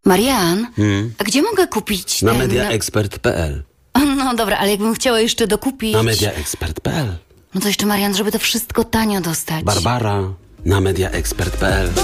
Marian, a gdzie mogę kupić Na ten... mediaexpert.pl. No dobra, ale jakbym chciała jeszcze dokupić... Na mediaexpert.pl. No to jeszcze, Marian, żeby to wszystko tanio dostać. Barbara na mediaexpert.pl.